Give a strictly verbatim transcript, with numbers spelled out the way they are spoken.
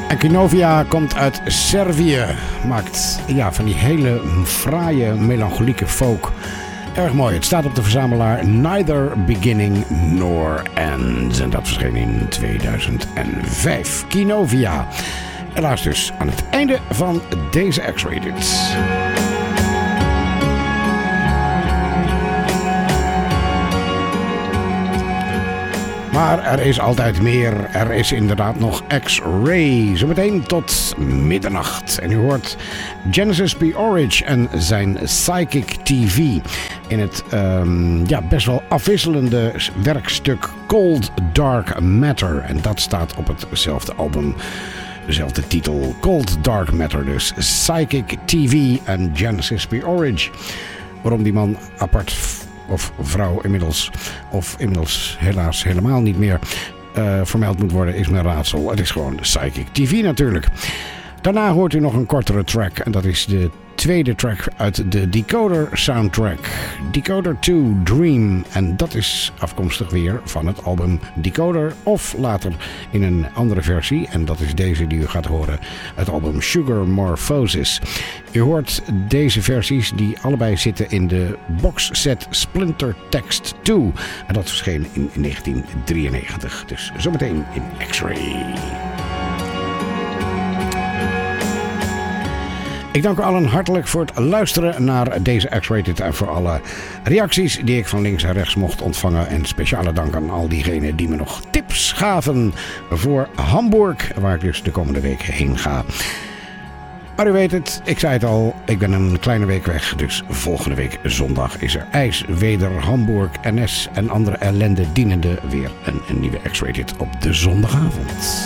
En Kinovia komt uit Servië. Maakt ja, van die hele fraaie, melancholieke folk. Erg mooi. Het staat op de verzamelaar Neither Beginning Nor End. En dat verscheen in tweeduizend vijf. Kinovia. Helaas dus aan het einde van deze X-Rated. Maar er is altijd meer. Er is inderdaad nog X-Ray. Zometeen tot middernacht. En u hoort Genesis P. Orridge en zijn Psychic T V. In het um, ja, best wel afwisselende werkstuk Cold Dark Matter. En dat staat op hetzelfde album. Dezelfde titel. Cold Dark Matter dus. Psychic T V en Genesis P. Orridge. Waarom die man apart... of vrouw inmiddels, of inmiddels helaas helemaal niet meer uh, vermeld moet worden, is mijn raadsel. Het is gewoon Psychic T V natuurlijk. Daarna hoort u nog een kortere track en dat is de tweede track uit de Decoder soundtrack. Decoder twee Dream. En dat is afkomstig weer van het album Decoder of later in een andere versie. En dat is deze die u gaat horen. Het album Sugar Morphosis. U hoort deze versies die allebei zitten in de boxset Splinter Text twee. En dat verscheen in negentien drieënnegentig. Dus zometeen in X-Ray. Ik dank u allen hartelijk voor het luisteren naar deze X-Rated en voor alle reacties die ik van links en rechts mocht ontvangen. En speciale dank aan al diegenen die me nog tips gaven voor Hamburg, waar ik dus de komende week heen ga. Maar u weet het, ik zei het al, ik ben een kleine week weg. Dus volgende week zondag is er ijs, weder, Hamburg, N S en andere ellende dienende weer een, een nieuwe X-Rated op de zondagavond.